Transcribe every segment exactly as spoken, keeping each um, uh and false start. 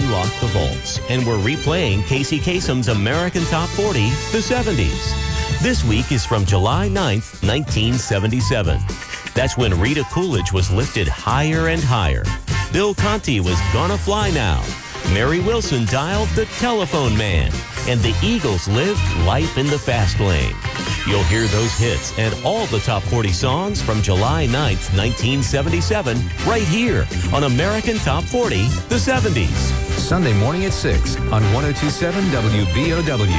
unlocked the vaults, and we're replaying Casey Kasem's American Top forty, the seventies. This week is from July ninth, nineteen seventy-seven. That's when Rita Coolidge was lifted higher and higher. Bill Conti was Gonna Fly Now. Mary Wilson dialed The Telephone Man. And the Eagles lived Life in the Fast Lane. You'll hear those hits and all the top forty songs from July ninth, nineteen seventy-seven, right here on American Top forty, the seventies. Sunday morning at six on one oh two point seven W B O W.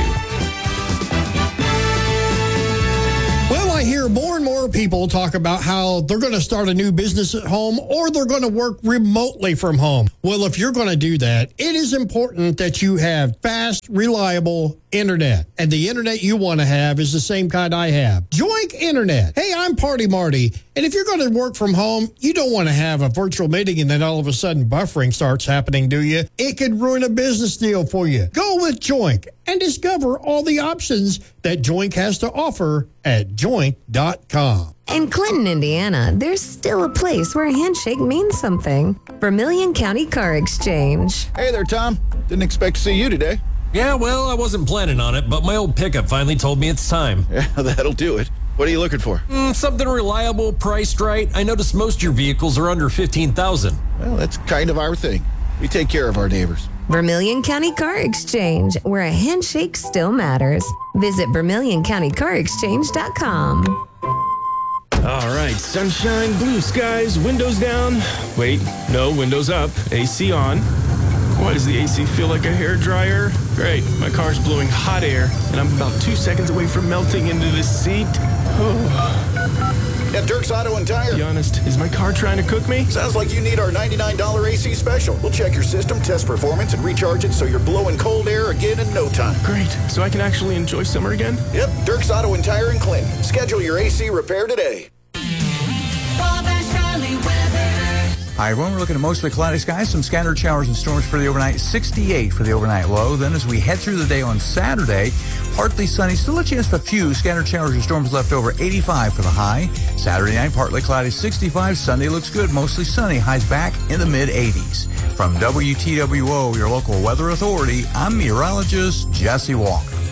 Well, I hear more and more people talk about how they're going to start a new business at home or they're going to work remotely from home. Well, if you're going to do that, it is important that you have fast, reliable internet. And the internet you want to have is the same kind I have. Joink Internet. Hey, I'm Party Marty. And if you're going to work from home, you don't want to have a virtual meeting and then all of a sudden buffering starts happening, do you? It could ruin a business deal for you. Go with Joink and discover all the options that Joink has to offer at joink dot com. In Clinton, Indiana, there's still a place where a handshake means something. Vermilion County Car Exchange. Hey there, Tom. Didn't expect to see you today. Yeah, well, I wasn't planning on it, but my old pickup finally told me it's time. Yeah, that'll do it. What are you looking for? Mm, something reliable, priced right. I noticed most of your vehicles are under fifteen thousand dollars. Well, that's kind of our thing. We take care of our neighbors. Vermilion County Car Exchange, where a handshake still matters. Visit vermilion county car exchange dot com. All right, sunshine, blue skies, windows down. Wait, no, windows up, A C on. Why does the A C feel like a hairdryer? Great, my car's blowing hot air, and I'm about two seconds away from melting into this seat. At Dirk's Auto and Tire. Be honest, is my car trying to cook me? Sounds like you need our ninety-nine dollars A C special. We'll check your system, test performance, and recharge it so you're blowing cold air again in no time. Great, so I can actually enjoy summer again? Yep, Dirk's Auto and Tire in Clinton. Schedule your A C repair today. Hi, everyone. We're looking at mostly cloudy skies, some scattered showers and storms for the overnight, sixty-eight for the overnight low. Then as we head through the day on Saturday, partly sunny, still a chance for a few scattered showers and storms left over, eighty-five for the high. Saturday night, partly cloudy, sixty-five. Sunday looks good, mostly sunny, highs back in the mid-eighties. From W T W O, your local weather authority, I'm meteorologist Jesse Walker.